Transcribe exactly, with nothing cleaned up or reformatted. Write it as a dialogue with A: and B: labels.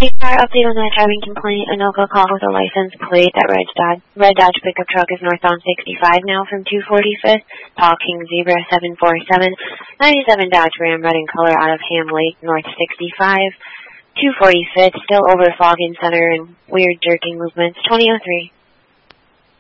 A: Car update on that driving complaint. Anoka call with a license plate. That red Dodge, red Dodge pickup truck is northbound sixty-five now from two forty-fifth. Talking Zebra seven four seven. ninety-seven Dodge Ram, red in color, out of Ham Lake, north sixty-five. two forty-fifth, still over Fogging Center and weird jerking movements. twenty oh three.